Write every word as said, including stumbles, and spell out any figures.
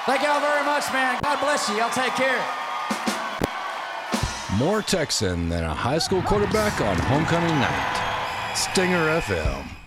Thank y'all very much, man. God bless you. Y'all take care. More Texan than a high school quarterback on homecoming night. Stinger F M.